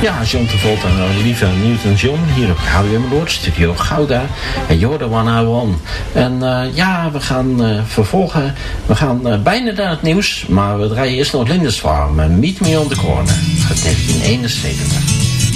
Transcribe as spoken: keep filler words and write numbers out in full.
Ja, John de Volt en lieve Newton John hier op Radio Emmeloord, Studio Gouda. En Jordan One I One. En uh, ja, we gaan uh, vervolgen. We gaan uh, bijna naar het nieuws. Maar we draaien eerst nog Lindisfarne met Meet Me on the Corner uit negentien eenenzeventig.